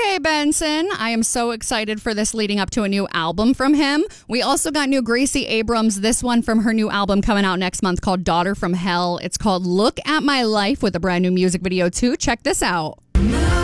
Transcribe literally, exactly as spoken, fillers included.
J Benson. I am so excited for this leading up to a new album from him. We also got new Gracie Abrams, this one from her new album coming out next month called Daughter from Hell. It's called Look at My Life with a brand new music video too. Check this out.